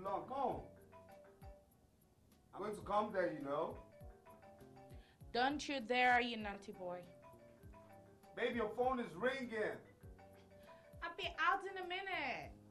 long. Come on. I'm going to come there, you know. Don't you dare, you naughty boy. Baby, your phone is ringing. I'll be out in a minute.